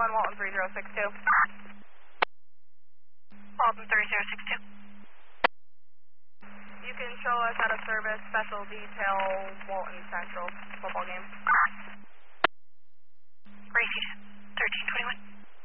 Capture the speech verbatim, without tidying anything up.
one, Walton three zero six two. Walton three zero six two. You can show us how to service special detail Walton Central football game.